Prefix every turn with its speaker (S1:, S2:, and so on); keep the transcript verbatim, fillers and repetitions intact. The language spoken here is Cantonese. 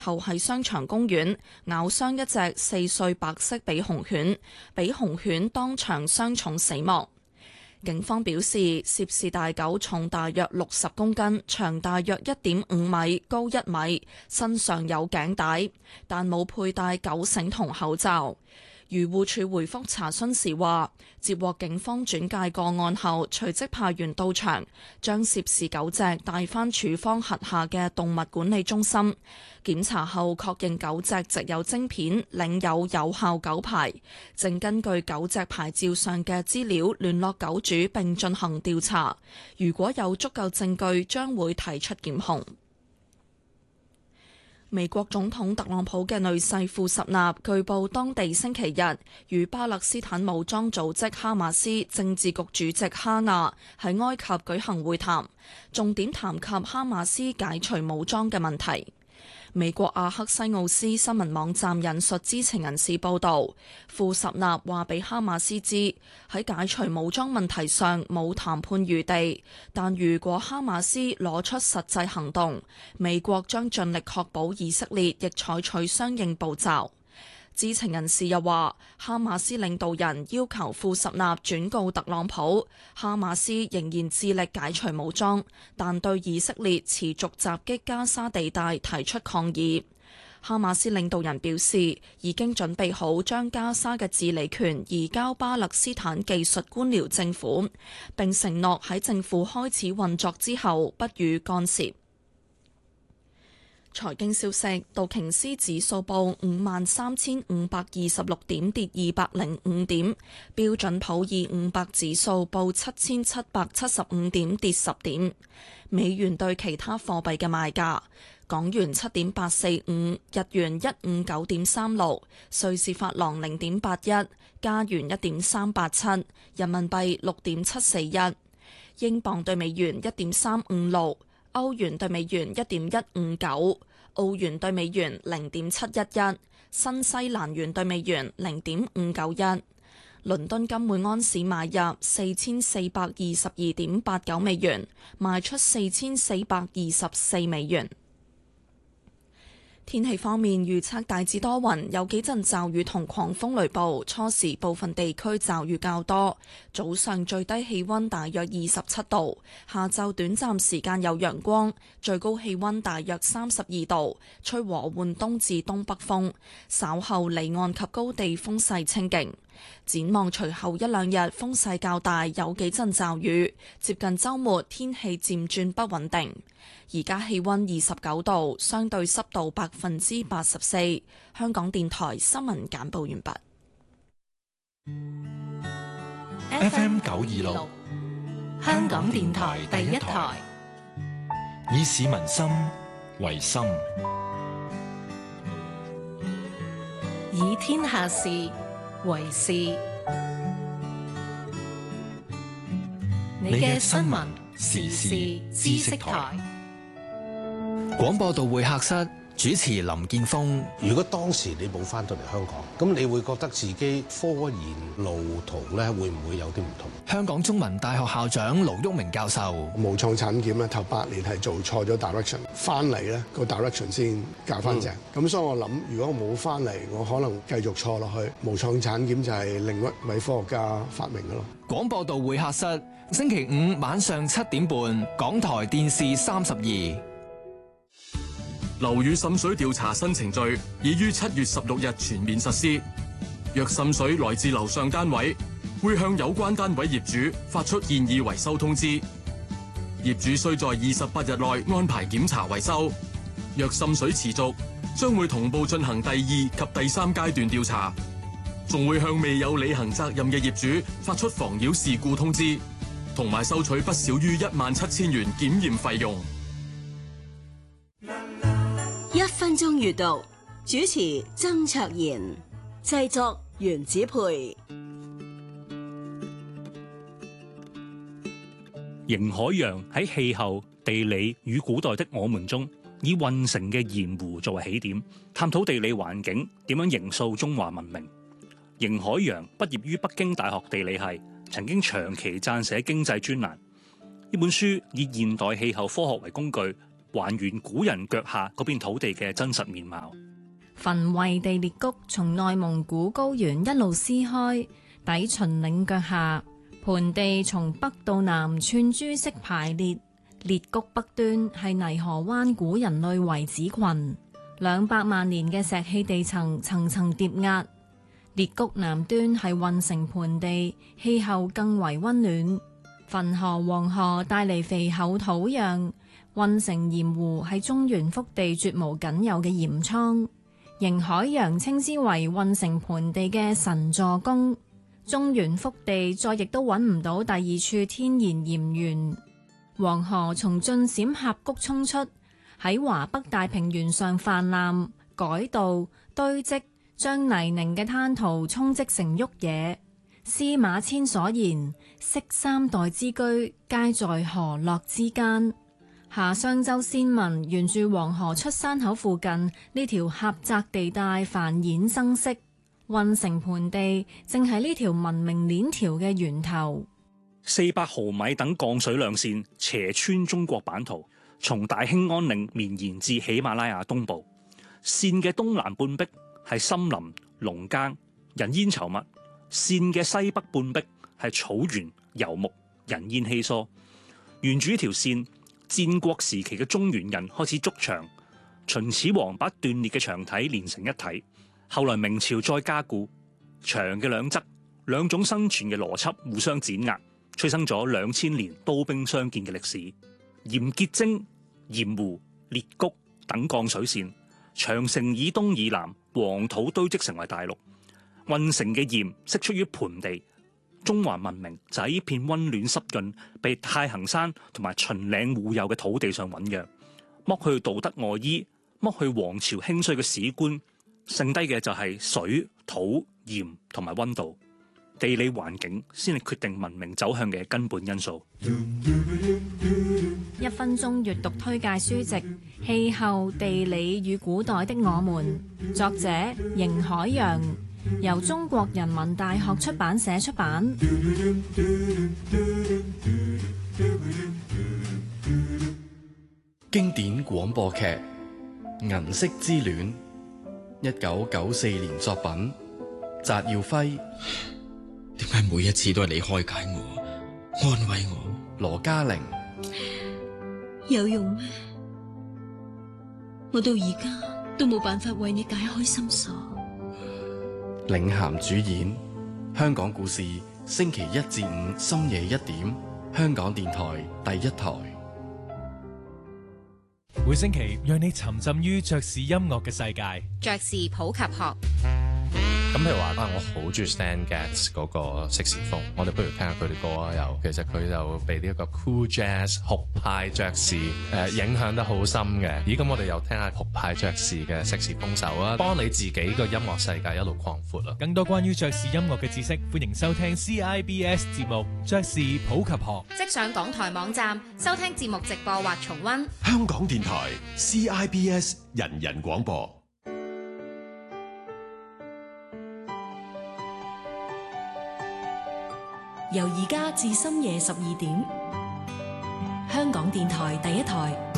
S1: 後喺商場公園咬傷一隻四歲白色比熊犬，比熊犬當場傷重死亡。警方表示，涉事大狗重大約六十公斤，長大約一點五米，高一米，身上有頸帶，但冇佩戴狗繩同口罩。漁護署回覆查詢時話，接獲警方轉介個案後，隨即派員到場，將涉事狗隻帶返署方轄下嘅動物管理中心檢查後，確認狗隻植有晶片，領有有效狗牌，正根據狗隻牌照上嘅資料聯絡狗主並進行調查。如果有足夠證據，將會提出檢控。美國總統特朗普嘅女婿庫什納據報當地星期日與巴勒斯坦武裝組織哈馬斯政治局主席哈亞喺埃及舉行會談，重點談及哈馬斯解除武裝嘅問題。美國阿克西奧斯新聞網站引述知情人士報道，庫什納話俾哈馬斯知喺解除武裝問題上冇談判餘地，但如果哈馬斯攞出實際行動，美國將盡力確保以色列亦採取相應步驟。知情人士又話，哈馬斯領導人要求庫什納轉告特朗普，哈馬斯仍然致力解除武裝，但對以色列持續襲擊加沙地帶提出抗議。哈馬斯領導人表示，已經準備好將加沙嘅治理權移交巴勒斯坦技術官僚政府，並承諾喺政府開始運作之後不予干涉。財經消息，道瓊斯指數報五萬三千五百二十六點，跌二百零五點；標準普爾五百指數報七千七百七十五點，跌十點。美元對其他貨幣嘅賣價：港元七點八四五，日元一五九點三六，瑞士法郎零點八一，加元一點三八七，人民幣六點七四一，英鎊對美元一點三五六。歐元對美元一點一五九，澳元對美元零點七一一，新西蘭元對美元零點五九一。倫敦金每安士買入四千四百二十二點八九美元，賣出四千四百二十四美元。天氣方面，預測大致多雲，有幾陣驟雨同狂風雷暴，初時部分地區驟雨較多，早上最低氣溫大約二十七度，下晝短暫時間有陽光，最高氣溫大約三十二度，吹和緩東至東北風，稍後離岸及高地風勢清勁。展望隨後一兩日風勢較大，有幾陣驟雨，接近週末天氣漸轉不穩定。而家氣溫二十九度，相對濕度百分之八十四。香港電台新聞簡報完畢。
S2: F M 九二六，香港電台第一台，以市民心為心，
S3: 以天下事為事。你嘅新聞時事知識台。
S4: 廣播道會客室主持林建峰。
S5: 如果當時你冇翻到嚟香港，咁你會覺得自己科研路途咧會唔會有啲唔同？
S4: 香港中文大學校長盧煜明教授。
S6: 無創產檢咧頭八年係做錯咗 direction， 翻嚟咧個 direction 先教翻正。咁、嗯、所以我諗，如果我冇翻嚟，我可能繼續錯落去。無創產檢就係另一位科學家發明嘅咯。
S4: 廣播道會客室星期五晚上七點半，港台電視三十二。
S7: 樓宇滲水調查新程序已於七月十六日全面實施。若滲水來自樓上單位，會向有關單位業主發出建議維修通知。業主需在二十八日內安排檢查維修。若滲水持續，將會同步進行第二及第三階段調查，仲會向未有履行責任嘅業主發出妨擾事故通知，同埋收取不少於一萬七千元檢驗費用。
S8: 一分鐘閱讀，主持曾卓賢，製作袁子培。
S9: 瀛海洋喺氣候、地理與古代的我們中，以運城嘅鹽湖作為起點，探討地理環境點樣形塑中華文明。瀛海洋畢業於北京大學地理系，曾經長期撰寫經濟專欄。呢本書以現代氣候科學為工具， 還原古人腳下嗰片土地嘅真實面貌。
S10: 焚圍地裂谷從內蒙古高原一路撕開，抵秦嶺腳下，盆地從北到南串珠式排列。裂谷北端係泥河灣古人類遺址群，兩百萬年嘅石器地層層層疊壓。裂谷南端係運城盆地，氣候更為溫暖。汾河、黃河帶嚟肥厚土壤，運城鹽湖係中原腹地絕無僅有嘅鹽倉。邢海洋稱之為運城盆地嘅神助攻，中原腹地再亦都揾唔到第二處天然鹽源。黃河從晉陝峽谷衝出，喺華北大平原上泛濫、改道、堆積，將泥濘嘅灘塗沖積成沃野。司馬遷所言，昔三代之居，皆在河洛之間。夏商周先民沿住黃河出山口附近呢條狹窄地帶繁衍生息，運城盆地正係呢條文明鏈條嘅源頭。
S9: 四百毫米等降水量線斜穿中國版圖，從大興安嶺綿延至喜馬拉雅東部。線嘅東南半壁係森林、農耕、人煙稠密；線嘅西北半壁係草原、游牧、人煙稀疏。沿住呢條線，戰國時期嘅中原人開始築牆，秦始皇把斷裂嘅牆體連成一體。後來明朝再加固，牆嘅兩側兩種生存嘅邏輯互相碾壓，催生咗兩千年刀兵相見嘅歷史。鹽結晶、鹽湖、裂谷等降水線，長城以東以南黃土堆積成為大陸。運城嘅鹽釋出於盆地，中華文明就喺呢片溫暖濕潤、被太行山同埋秦嶺護佑嘅土地上醞釀。剝去道德外衣，剝去王朝興衰嘅史觀，剩低嘅就係水、土、鹽同埋溫度。地理環境先係決定文明走向嘅根本因素。
S10: 一分鐘閱讀推介書籍《氣候、地理與古代的我們》，作者邢海洋，由中國人民大學出版社出版。
S11: 經典廣播劇《銀色之戀》，一九九四年作品，翟耀輝。
S12: 點解每一次都係你開解我、安慰我？
S11: 羅嘉玲。
S8: 有用咩？我到而家都冇辦法為你解開心鎖。
S11: 領銜主演，香港故事，星期一至五深夜一點，香港電台第一台。
S13: 每星期讓你沉浸於爵士音樂嘅世界。
S14: 爵士普及學。
S15: 咁譬如話啊，我好中意 Stan Getz 嗰個色士風，我哋不如聽下佢啲歌啊。又其實佢就被呢一個 cool jazz 酷派爵士誒影響得好深嘅。咦，咁我哋又聽下酷派爵士嘅色士風手啊，幫你自己個音樂世界一路擴闊啊。
S13: 更多關於爵士音樂嘅知識，歡迎收聽 C I B S 節目《爵士普及學》，
S14: 即上港台網站收聽節目直播或重溫。
S2: 香港電台 C I B S 人人廣播。
S8: 由而家至深夜十二點，香港電台第一台。